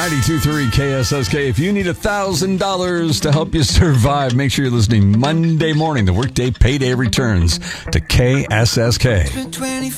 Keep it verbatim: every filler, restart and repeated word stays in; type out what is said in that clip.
ninety-two point three K S S K. If you need one thousand dollars to help you survive, make sure you're listening Monday morning. The workday payday returns to K S S K.